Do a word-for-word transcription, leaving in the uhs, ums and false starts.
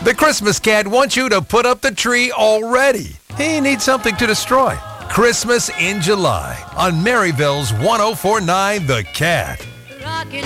The Christmas Cat wants you to put up the tree already. He needs something to destroy. Christmas in July on Maryville's one oh four point nine The Cat. Rockin'